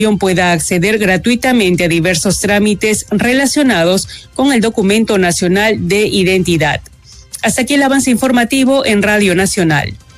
pueda acceder gratuitamente a diversos trámites relacionados con el Documento Nacional de Identidad. Hasta aquí el avance informativo en Radio Nacional.